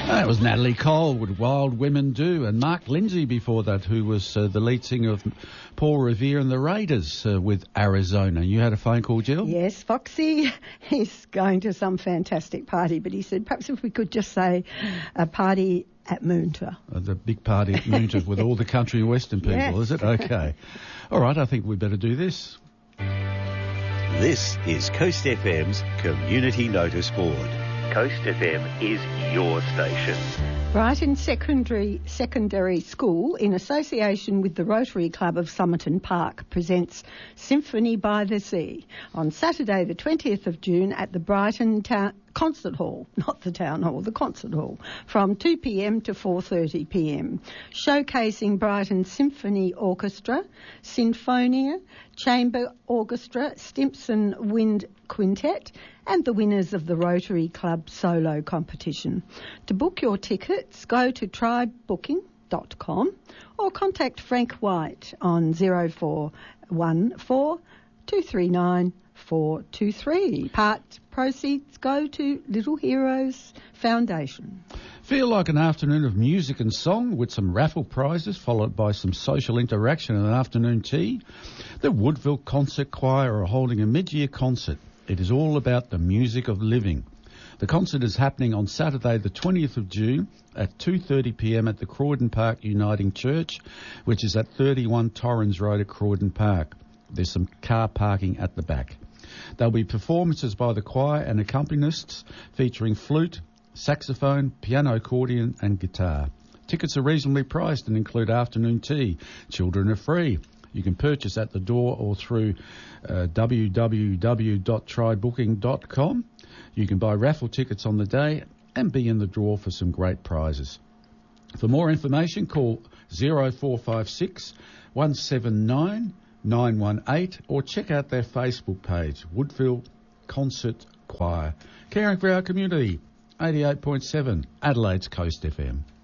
That was Natalie Cole with Wild Women Do, and Mark Lindsay before that, who was the lead singer of Paul Revere and the Raiders with Arizona. You had a phone call, Jill? Yes, Foxy. He's going to some fantastic party, but he said perhaps if we could just say a party at Moonta. The big party at Moonta with all the country and western people, yes. Is it? Okay. All right, I think we better do this. This is Coast FM's Community Notice Board. Coast FM is your station. Brighton Secondary School, in association with the Rotary Club of Somerton Park, presents Symphony by the Sea on Saturday the 20th of June at the Brighton Concert Hall, not the Town Hall, the Concert Hall, from 2 p.m. to 4:30 p.m, showcasing Brighton Symphony Orchestra, Sinfonia, Chamber Orchestra, Stimpson Wind Quintet, and the winners of the Rotary Club Solo Competition. To book your tickets, go to tribebooking.com or contact Frank White on 0414 239 423. Part proceeds go to Little Heroes Foundation. Feel like an afternoon of music and song with some raffle prizes followed by some social interaction and an afternoon tea? The Woodville Concert Choir are holding a mid-year concert. It is all about the music of living. The concert is happening on Saturday the 20th of June at 2:30 p.m. at the Croydon Park Uniting Church, which is at 31 Torrens Road at Croydon Park. There's some car parking at the back. There'll be performances by the choir and accompanists featuring flute, saxophone, piano, accordion and guitar. Tickets are reasonably priced and include afternoon tea. Children are free. You can purchase at the door or through www.trybooking.com. You can buy raffle tickets on the day and be in the draw for some great prizes. For more information, call 0456 179 918 or check out their Facebook page, Woodville Concert Choir. Caring for our community, 88.7 Adelaide's Coast FM.